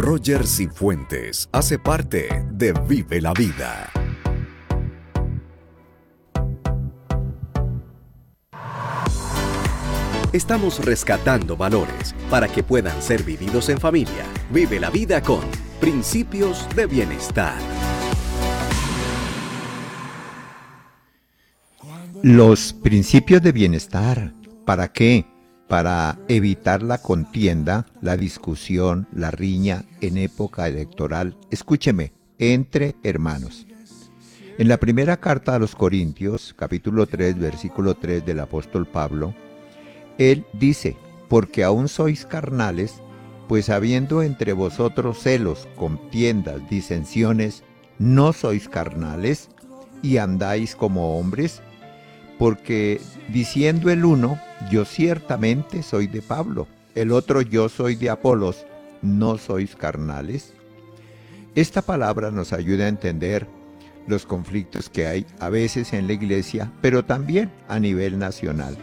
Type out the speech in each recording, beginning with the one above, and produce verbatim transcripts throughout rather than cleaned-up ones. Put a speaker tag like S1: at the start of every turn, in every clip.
S1: Roger Cifuentes hace parte de Vive la Vida. Estamos rescatando valores para que puedan ser vividos en familia. Vive la vida con Principios de Bienestar.
S2: Los principios de bienestar, ¿para qué? Para evitar la contienda, la discusión, la riña en época electoral. Escúcheme, entre hermanos. En la primera carta a los Corintios, capítulo tres, versículo tres del apóstol Pablo, él dice, porque aún sois carnales, pues habiendo entre vosotros celos, contiendas, disensiones, ¿no sois carnales y andáis como hombres? Porque diciendo el uno, yo ciertamente soy de Pablo, el otro yo soy de Apolos, ¿no sois carnales? Esta palabra nos ayuda a entender los conflictos que hay a veces en la iglesia, pero también a nivel nacional.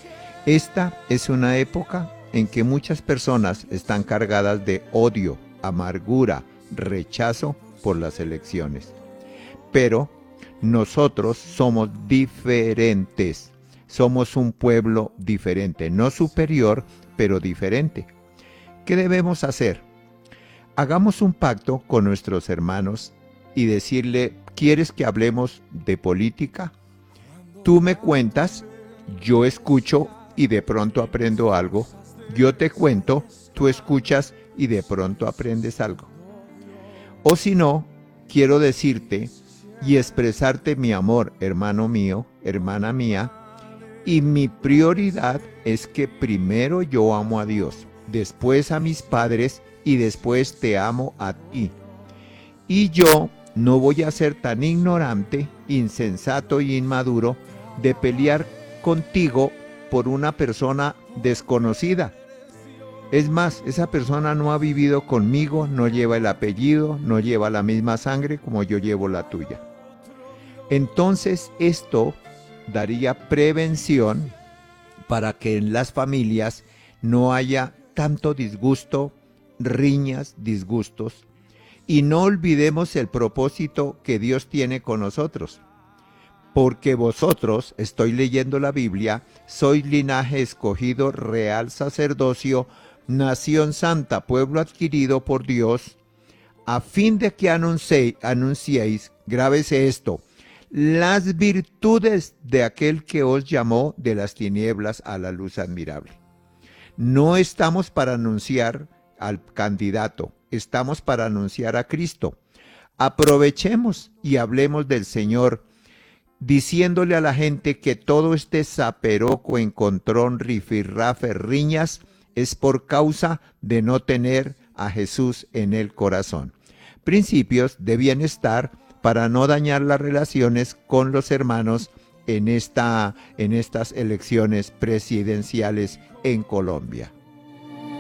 S2: Esta es una época en que muchas personas están cargadas de odio, amargura, rechazo por las elecciones. Pero nosotros somos diferentes, somos un pueblo diferente, no superior, pero diferente. ¿Qué debemos hacer? Hagamos un pacto con nuestros hermanos y decirle, ¿quieres que hablemos de política? Tú me cuentas, yo escucho y de pronto aprendo algo. Yo te cuento, tú escuchas y de pronto aprendes algo. O si no, quiero decirte y expresarte mi amor, hermano mío, hermana mía, y mi prioridad es que primero yo amo a Dios, después a mis padres y después te amo a ti. Y yo no voy a ser tan ignorante, insensato y inmaduro de pelear contigo por una persona desconocida. Es más, esa persona no ha vivido conmigo, no lleva el apellido, no lleva la misma sangre como yo llevo la tuya. Entonces esto daría prevención para que en las familias no haya tanto disgusto, riñas, disgustos, y no olvidemos el propósito que Dios tiene con nosotros. Porque vosotros, estoy leyendo la Biblia, sois linaje escogido, real sacerdocio, nación santa, pueblo adquirido por Dios, a fin de que anunciéis, anunciéis, grábese esto, las virtudes de aquel que os llamó de las tinieblas a la luz admirable. No estamos para anunciar al candidato, estamos para anunciar a Cristo. Aprovechemos y hablemos del Señor, diciéndole a la gente que todo este zaperoco, encontrón, rifirrafe, riñas, es por causa de no tener a Jesús en el corazón. Principios de bienestar para no dañar las relaciones con los hermanos en, esta, en estas elecciones presidenciales en Colombia.